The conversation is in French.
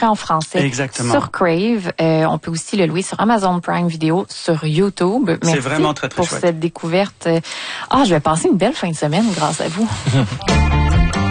prêt en français. Exactement. Sur Crave. On peut aussi le louer sur Amazon Prime Video, sur YouTube. Merci c'est vraiment très, très pour chouette. cette découverte. Je vais passer une belle fin de semaine grâce à vous.